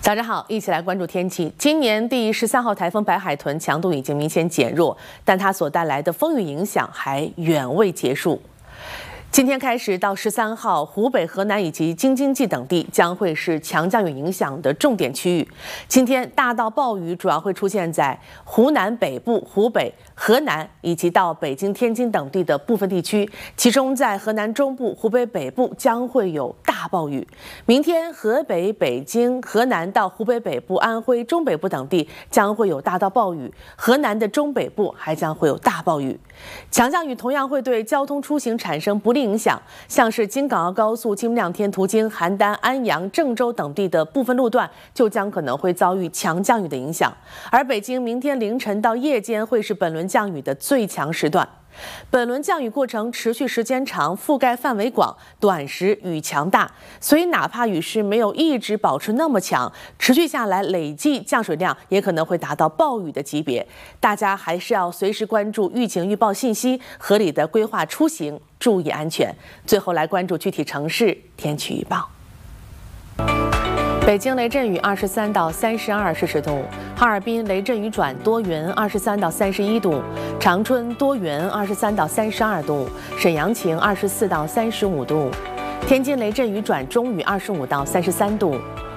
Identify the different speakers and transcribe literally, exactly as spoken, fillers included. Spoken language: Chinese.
Speaker 1: 早上好，一起来关注天气。今年第十三号台风白海豚强度已经明显减弱，但它所带来的风雨影响还远未结束。今天开始到十三号，湖北、河南以及京津冀等地将会是强降雨影响的重点区域。今天大到暴雨主要会出现在湖南北部、湖北、河南以及到北京、天津等地的部分地区，其中在河南中部、湖北北部将会有大暴雨。明天河北、北京、河南到湖北北部、安徽中北部等地将会有大到暴雨，河南的中北部还将会有大暴雨。强降雨同样会对交通出行产生不利影响，像是京港澳高速今明两天途经邯郸、安阳、郑州等地的部分路段就将可能会遭遇强降雨的影响，而北京明天凌晨到夜间会是本轮降雨的最强时段。本轮降雨过程持续时间长，覆盖范围广，短时雨强大，所以哪怕雨势没有一直保持那么强，持续下来累计降水量也可能会达到暴雨的级别。大家还是要随时关注预警预报信息，合理的规划出行，注意安全。最后来关注具体城市天气预报。北京雷阵雨二十三到三十二摄氏度，哈尔滨雷阵雨转多云二十三到三十一度，长春多云二十三到三十二度，沈阳晴二十四到三十五度，天津雷阵雨转中雨二十五到三十三度，